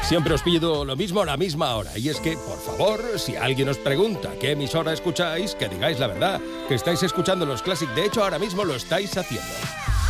Siempre os pido lo mismo a la misma hora, y es que, por favor, si alguien os pregunta qué emisora escucháis, que digáis la verdad, que estáis escuchando los Classic. De hecho, ahora mismo lo estáis haciendo.